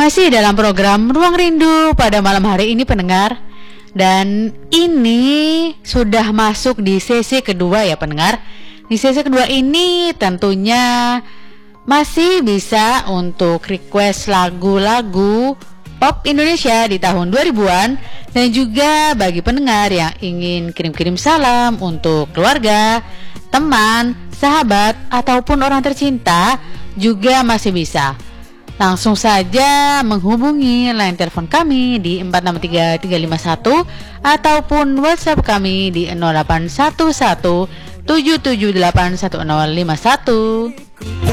Masih dalam program Ruang Rindu pada malam hari ini pendengar. Dan ini sudah masuk di sesi kedua ya pendengar. Di sesi kedua ini tentunya masih bisa untuk request lagu-lagu pop Indonesia di tahun 2000-an. Dan juga bagi pendengar yang ingin kirim-kirim salam untuk keluarga, teman, sahabat, ataupun orang tercinta juga masih bisa. Langsung saja menghubungi line telepon kami di 463351 ataupun WhatsApp kami di 0811 7781051.